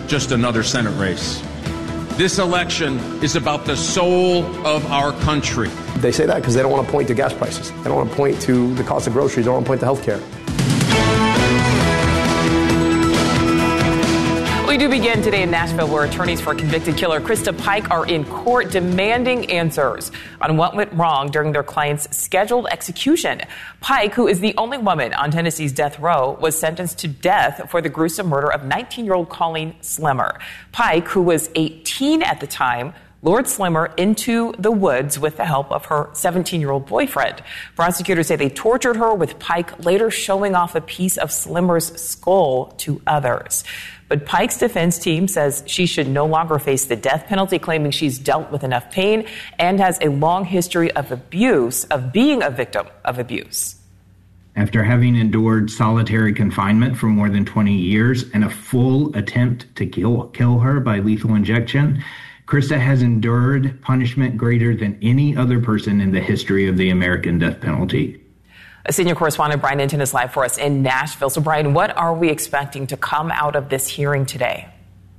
just another Senate race. This election is about the soul of our country. They say that because they don't want to point to gas prices. They don't want to point to the cost of groceries. They don't want to point to health care. We do begin today in Nashville, where attorneys for convicted killer Krista Pike are in court demanding answers on what went wrong during their client's scheduled execution. Pike, who is the only woman on Tennessee's death row, was sentenced to death for the gruesome murder of 19-year-old Colleen Slimmer. Pike, who was 18 at the time, lured Slimmer into the woods with the help of her 17-year-old boyfriend. Prosecutors say they tortured her, with Pike later showing off a piece of Slimmer's skull to others. But Pike's defense team says she should no longer face the death penalty, claiming she's dealt with enough pain and has a long history of abuse, of being a victim of abuse. After having endured solitary confinement for more than 20 years and a full attempt to kill her by lethal injection, Krista has endured punishment greater than any other person in the history of the American death penalty. A senior correspondent, Brian Inton, is live for us in Nashville. So, Brian, what are we expecting to come out of this hearing today?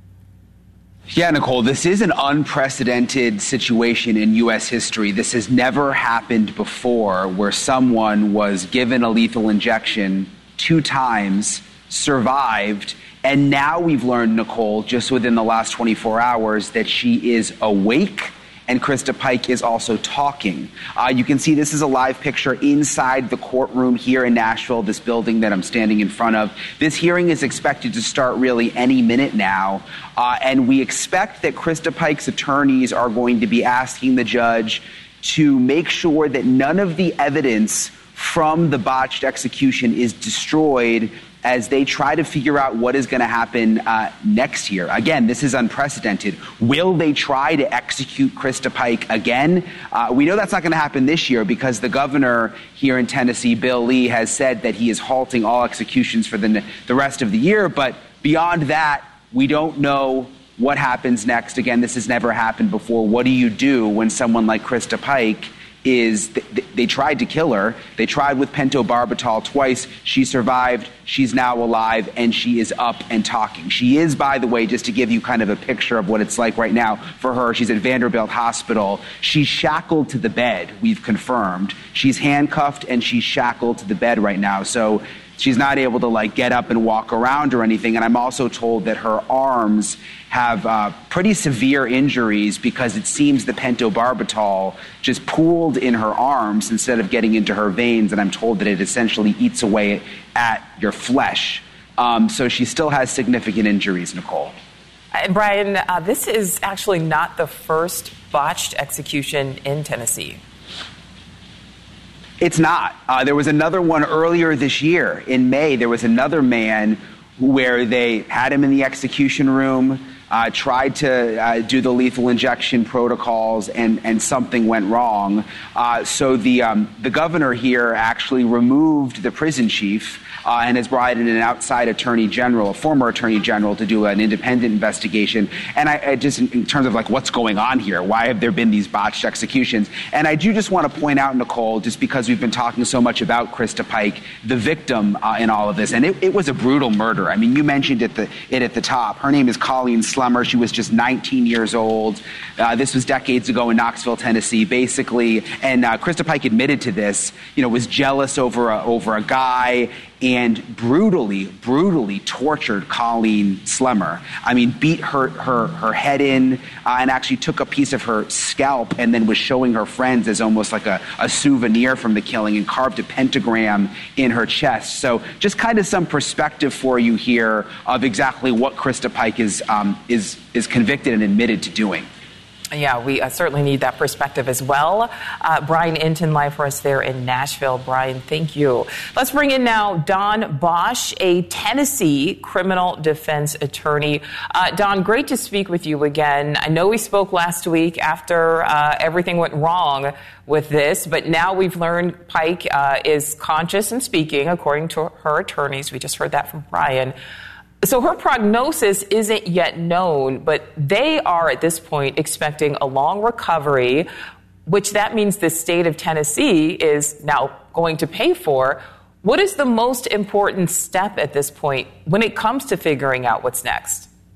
Yeah, Nicole, this is an unprecedented situation in U.S. history. This has never happened before, where someone was given a lethal injection 2 times, survived, and now we've learned, Nicole, just within the last 24 hours, that she is awake. And Krista Pike is also talking. You can see this is a live picture inside the courtroom here in Nashville, this building that I'm standing in front of. This hearing is expected to start really any minute now. And we expect that Krista Pike's attorneys are going to be asking the judge to make sure that none of the evidence from the botched execution is destroyed as they try to figure out what is going to happen next year. Again, this is unprecedented. Will they try to execute Krista Pike again? We know that's not going to happen this year because the governor here in Tennessee, Bill Lee, has said that he is halting all executions for the rest of the year. But beyond that, we don't know what happens next. Again, this has never happened before. What do you do when someone like Krista Pike they tried to kill her. They tried with pentobarbital twice. She survived. She's now alive, and she is up and talking. She is, by the way, just to give you kind of a picture of what it's like right now for her, she's at Vanderbilt Hospital. She's shackled to the bed, we've confirmed. She's handcuffed, and she's shackled to the bed right now. So she's not able to, get up and walk around or anything. And I'm also told that her arms have pretty severe injuries because it seems the pentobarbital just pooled in her arms instead of getting into her veins. And I'm told that it essentially eats away at your flesh. So she still has significant injuries, Nicole. And Brian, this is actually not the first botched execution in Tennessee. It's not. There was another one earlier this year. In May, there was another man where they had him in the execution room, tried to do the lethal injection protocols, and something went wrong. So the governor here actually removed the prison chief and has brought in an outside attorney general, a former attorney general, to do an independent investigation. And I just, in terms of what's going on here, why have there been these botched executions? And I do just want to point out, Nicole, just because we've been talking so much about Krista Pike, the victim in all of this, and it was a brutal murder. I mean, you mentioned it at the top. Her name is Colleen Slimmer. She was just 19 years old. This was decades ago in Knoxville, Tennessee, basically. And Krista Pike admitted to this, was jealous over a guy and brutally tortured Colleen Slimmer. I mean, beat her head in and actually took a piece of her scalp and then was showing her friends as almost like a souvenir from the killing, and carved a pentagram in her chest. So just kind of some perspective for you here of exactly what Krista Pike is convicted and admitted to doing. Yeah, we certainly need that perspective as well. Brian Inton live for us there in Nashville. Brian, thank you. Let's bring in now Don Bosch, a Tennessee criminal defense attorney. Don, great to speak with you again. I know we spoke last week after everything went wrong with this, but now we've learned Pike is conscious and speaking, according to her attorneys. We just heard that from Brian. So her prognosis isn't yet known, but they are at this point expecting a long recovery, which that means the state of Tennessee is now going to pay for. What is the most important step at this point when it comes to figuring out what's next?